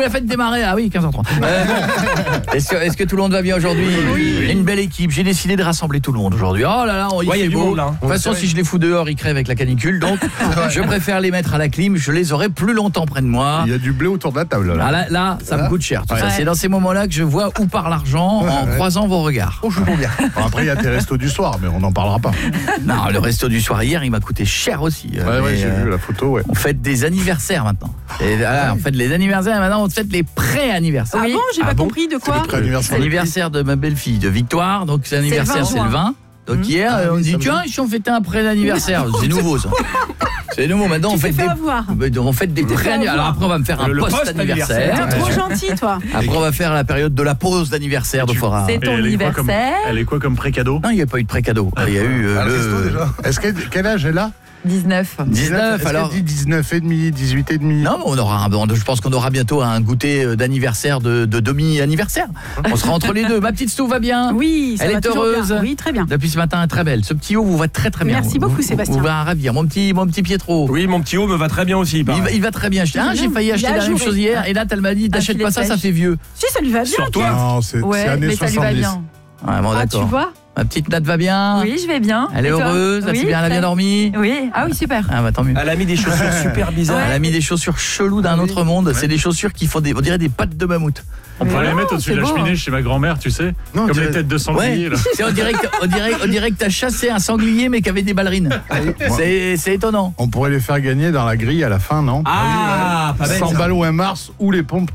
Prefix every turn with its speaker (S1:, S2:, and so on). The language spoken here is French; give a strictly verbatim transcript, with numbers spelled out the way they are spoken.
S1: la fête des marais. Ah oui, quinze heures trente. Euh, bon. Est-ce que, est-ce que tout le monde va bien aujourd'hui? Oui. Une belle équipe. J'ai décidé de rassembler tout le monde aujourd'hui. Oh là là, on y
S2: ouais,
S1: fait
S2: y a
S1: beau.
S2: monde, là.
S1: De toute façon, si je les fous dehors, ils crèvent avec la canicule. Donc, je préfère les mettre à la clim. Je les aurai plus longtemps près de moi.
S3: Il y a du blé autour de la table là.
S1: Ah, là, là, ça
S3: Là
S1: me coûte cher. Tout
S3: ouais.
S1: ça. C'est dans ces moments-là que je vois où part l'argent
S3: ouais,
S1: en
S3: ouais.
S1: croisant vos regards.
S3: Oh, je vous bien. Bon, après, il y a tes restos du soir, mais on n'en parlera pas.
S1: Non, le resto du soir hier, il m'a coûté cher aussi.
S3: Ouais, ouais,
S1: mais,
S3: j'ai
S1: euh,
S3: vu la photo, ouais.
S1: On fête des anniversaires maintenant. Et là, on fête les anniversaires, maintenant on fête les pré-anniversaires.
S4: Ah bon, j'ai
S2: Ah
S4: pas
S2: bon
S4: compris de quoi.
S3: C'est le pré-anniversaire.
S1: C'est l'anniversaire de ma belle-fille, de Victoire. Donc c'est l'anniversaire, c'est le vingt. Donc
S4: Mmh.
S1: hier,
S3: Ah,
S1: on
S3: oui,
S1: dit
S3: ça me
S1: tiens,
S3: dit.
S1: si on fêtait un pré-anniversaire, c'est nouveau ça. C'est nouveau maintenant, on
S4: Tu
S1: fait
S4: t'es fait
S1: des
S4: avoir.
S1: on fait des pré-anniversaires. Alors après on va me faire un
S2: Le- le
S1: post-anniversaire.
S4: T'es trop gentil, toi.
S1: Après on va faire la période de la pause d'anniversaire de Fora.
S4: C'est ton
S5: elle est quoi comme-
S4: anniversaire.
S5: Elle est quoi comme pré-cadeau?
S1: Non, il n'y a pas eu de pré-cadeau. Il y a eu euh,
S3: Ah, le
S1: le
S3: resto, déjà. Est-ce que quel âge elle a?
S4: dix-neuf.
S1: dix-neuf.
S3: Est-ce
S1: Alors
S3: qu'elle dit dix-neuf et demi, dix-huit et demi.
S1: non, mais on aura un, bon, je pense qu'on aura bientôt un goûter d'anniversaire de, de demi-anniversaire. On sera entre les deux. Ma petite Stouff va bien?
S4: Oui, ça
S1: Elle
S4: va
S1: est
S4: toujours
S1: heureuse.
S4: bien. Oui, très bien.
S1: Depuis ce matin, très belle. Ce petit haut vous va très très bien.
S4: Merci
S1: Vous-
S4: beaucoup,
S1: vous-
S4: Sébastien.
S1: Vous va ravir. Mon petit, mon petit Pietro.
S2: Oui, mon petit haut me va très bien aussi.
S1: Il va, il va très bien. Ah, j'ai failli
S4: Il a
S1: acheter la même
S4: ajouré.
S1: chose hier. Et là, elle m'a dit,
S4: Un
S1: t'achètes
S4: filet
S1: pas
S4: de
S1: ça, ça
S4: pêche.
S1: fait vieux.
S4: Si, ça lui va bien.
S2: Sur toi.
S3: Non, c'est c'est
S4: Ouais,
S3: années
S4: mais ça lui va
S3: soixante-dix.
S4: bien.
S1: Ouais, bon,
S4: Ah, tu
S1: d'accord.
S4: vois?
S1: Ma petite Nat va bien?
S4: Oui, je vais bien.
S1: Elle est
S4: Et toi?
S1: heureuse? Elle,
S4: Oui,
S1: c'est bien, elle a bien
S4: très-
S1: dormi?
S4: Oui, ah oui, super.
S1: Ah, bah tant mieux.
S2: Elle a mis des chaussures super bizarres.
S1: Elle a mis des chaussures cheloues d'un autre monde. C'est des chaussures qui font des, on dirait des pattes de mammouth.
S5: On pourrait
S4: Mais
S5: les
S4: non,
S5: mettre au-dessus
S4: c'est
S5: de la
S4: beau.
S5: cheminée chez ma grand-mère, tu sais.
S3: Non, on
S5: Comme
S3: dirait-
S5: les têtes de sanglier,
S1: Ouais.
S5: là.
S1: C'est- on dirait que on dirait on dirait que t'as chassé un sanglier mais qui avait des ballerines. C'est c'est étonnant.
S3: On pourrait les faire gagner dans la grille à la fin, non?
S2: Ah, pas bête.
S3: cent
S2: ça.
S3: balles ou un mars ou les pompes